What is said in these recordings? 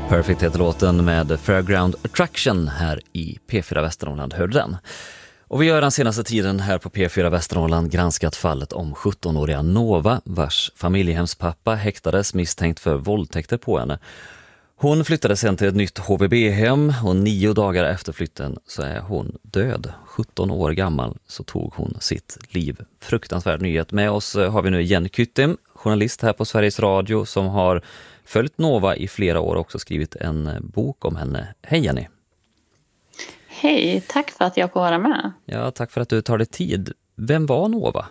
Perfect heter låten med Fairground Attraction här i P4 Västernorrland, hörde den. Och vi gör den senaste tiden här på P4 Västernorrland granskat fallet om 17-åriga Nova, vars familjehemspappa häktades misstänkt för våldtäkter på henne. Hon flyttade sen till ett nytt HVB-hem och 9 dagar efter flytten så är hon död. 17 år gammal så tog hon sitt liv. Fruktansvärd nyhet. Med oss har vi nu Jenny Kyttim, journalist här på Sveriges Radio som har följt Nova i flera år och också skrivit en bok om henne. Hej Jenny! Hej, tack för att jag får vara med. Ja, tack för att du tar dig tid. Vem var Nova?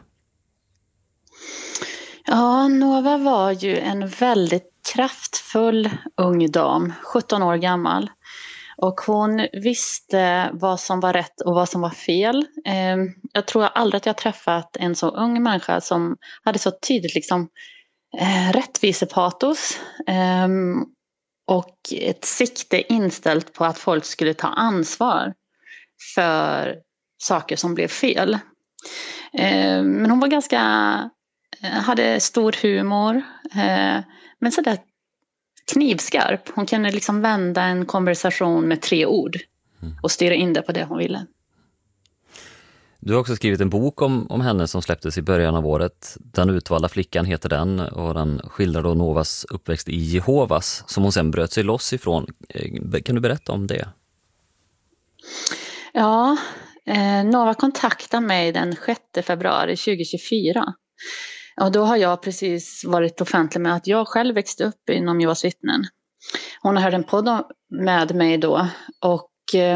Ja, Nova var ju en väldigt kraftfull ung dam, 17 år gammal. Och hon visste vad som var rätt och vad som var fel. Jag tror aldrig att jag träffat en så ung människa som hade så tydligt rättvisepatos och ett sikte inställt på att folk skulle ta ansvar för saker som blev fel. Men hon var hade stor humor, men sådär knivskarp. Hon kunde vända en konversation med 3 ord och styra in det på det hon ville. Du har också skrivit en bok om henne som släpptes i början av året. Den utvalda flickan heter den och den skildrar då Novas uppväxt i Jehovas som hon sen bröt sig loss ifrån. Kan du berätta om det? Ja, Nova kontaktade mig den 6 februari 2024. Och då har jag precis varit offentlig med att jag själv växte upp inom Jehovas vittnen. Hon har hört en podd med mig då och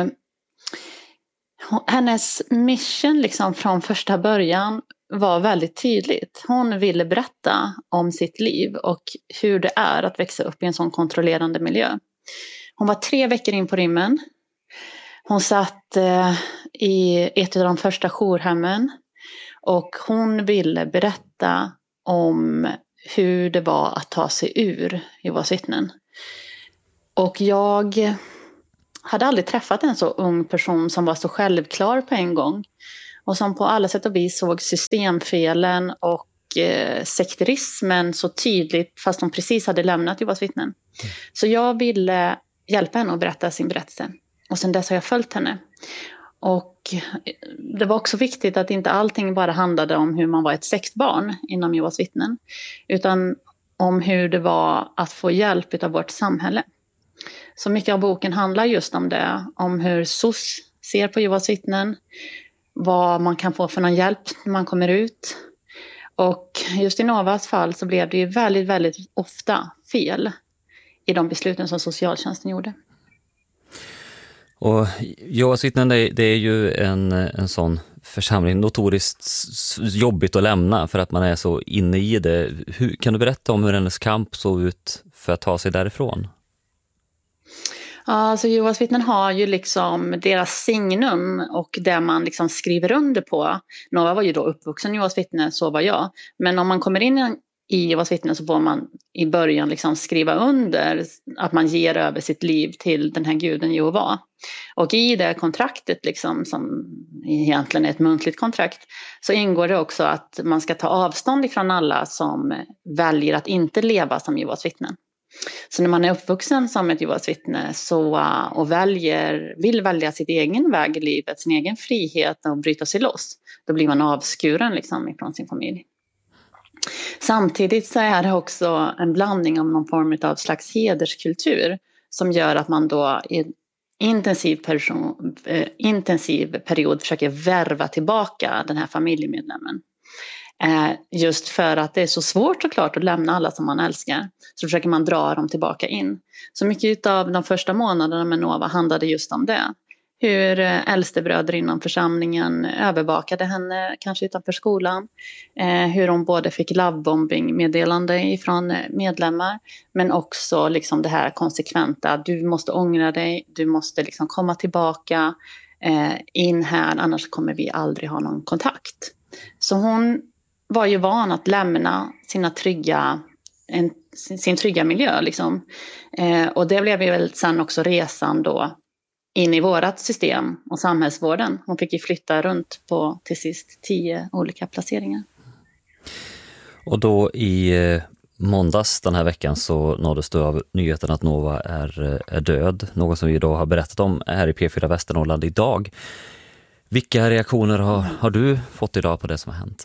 hennes mission från första början var väldigt tydligt. Hon ville berätta om sitt liv och hur det är att växa upp i en sån kontrollerande miljö. Hon var 3 veckor in på rymmen. Hon satt i ett av de första jourhemmen och hon ville berätta om hur det var att ta sig ur Jehovas vittnen. Och jag hade aldrig träffat en så ung person som var så självklar på en gång. Och som på alla sätt och vis såg systemfelen och sekterismen så tydligt fast hon precis hade lämnat Jehovas vittnen. Så jag ville hjälpa henne att berätta sin berättelse. Och sen dess har jag följt henne. Och det var också viktigt att inte allting bara handlade om hur man var ett sektbarn inom Jehovas vittnen. Utan om hur det var att få hjälp av vårt samhälle. Så mycket av boken handlar just om det. Om hur SOS ser på Jehovas vittnen. Vad man kan få för någon hjälp när man kommer ut. Och just i Novas fall så blev det ju väldigt, väldigt ofta fel i de besluten som socialtjänsten gjorde. Och Jehovas vittnen det är ju en sån församling notoriskt jobbigt att lämna för att man är så inne i det. Kan du berätta om hur hennes kamp såg ut för att ta sig därifrån? Ja, alltså Jehovas vittnen har ju deras signum och det man skriver under på. Nova var ju då uppvuxen i Jehovas vittnen, så var jag. Men om man kommer in i Jehovas vittnen så får man i början skriva under att man ger över sitt liv till den här guden Jehova. Och i det kontraktet som egentligen är ett muntligt kontrakt så ingår det också att man ska ta avstånd ifrån alla som väljer att inte leva som Jehovas vittnen. Så när man är uppvuxen som ett Jehovas vittne och vill välja sitt egen väg i livet, sin egen frihet och bryta sig loss, då blir man avskuren ifrån sin familj. Samtidigt så är det också en blandning av någon form av slags hederskultur som gör att man då i en intensiv period försöker värva tillbaka den här familjemedlemmen. Just för att det är så svårt såklart att lämna alla som man älskar, så försöker man dra dem tillbaka in. Så mycket av de första månaderna med Nova handlade just om det. Hur äldstebröder inom församlingen övervakade henne, kanske utanför skolan. Hur hon både fick lovebombing-meddelande ifrån medlemmar. Men också det här konsekventa. Du måste ångra dig, du måste komma tillbaka in här, annars kommer vi aldrig ha någon kontakt. Så hon var ju van att lämna sin trygga miljö. Och det blev ju väl sen också resan då in i vårat system och samhällsvården. Hon fick ju flytta runt på till sist 10 olika placeringar. Och då i måndags den här veckan så nåddes du av nyheten att Nova är död. Något som vi då har berättat om här i P4 Västernorrland idag. Vilka reaktioner har du fått idag på det som har hänt?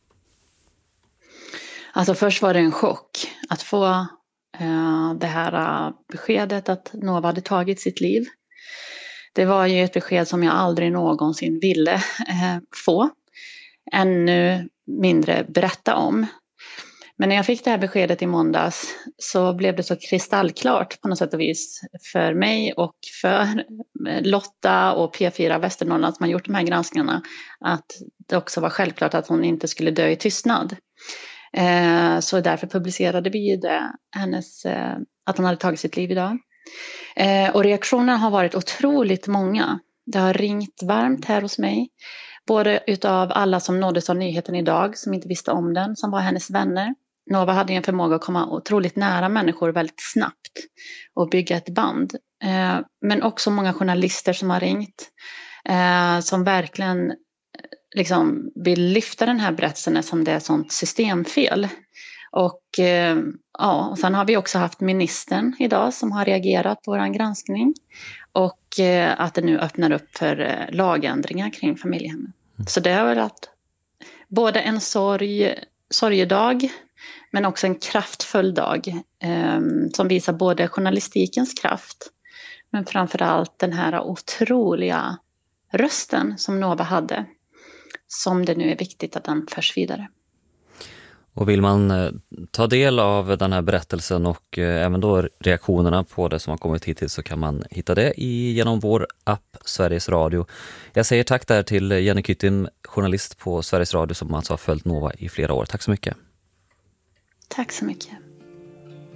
Alltså först var det en chock att få det här beskedet att Nova hade tagit sitt liv. Det var ju ett besked som jag aldrig någonsin ville få. Ännu mindre berätta om. Men när jag fick det här beskedet i måndags så blev det så kristallklart på något sätt och vis för mig och för Lotta och P4 Västernorrland som har gjort de här granskningarna att det också var självklart att hon inte skulle dö i tystnad. Så därför publicerade vi det, att hon hade tagit sitt liv idag. Och reaktionerna har varit otroligt många. Det har ringt varmt här hos mig. Både utav alla som nåddes av nyheten idag som inte visste om den, som var hennes vänner. Nova hade en förmåga att komma otroligt nära människor väldigt snabbt och bygga ett band. Men också många journalister som har ringt som verkligen liksom vill lyfta den här berättelsen som det är ett sånt systemfel. Och sen har vi också haft ministern idag som har reagerat på vår granskning och att det nu öppnar upp för lagändringar kring familjehemmet. Så det har varit både en sorgedag men också en kraftfull dag som visar både journalistikens kraft men framförallt den här otroliga rösten som Nova hade, som det nu är viktigt att den förs vidare. Och vill man ta del av den här berättelsen och även då reaktionerna på det som har kommit hittills så kan man hitta det genom vår app Sveriges Radio. Jag säger tack där till Jenny Kyttin, journalist på Sveriges Radio som alltså har följt Nova i flera år. Tack så mycket. Tack så mycket.